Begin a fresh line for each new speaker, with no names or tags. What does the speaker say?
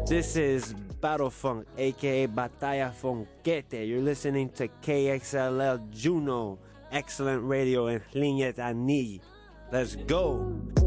This is Battle Funk, aka Batalla Funkete. You're listening to KXLL Juno, excellent radio in Linyet Ani. Let's go!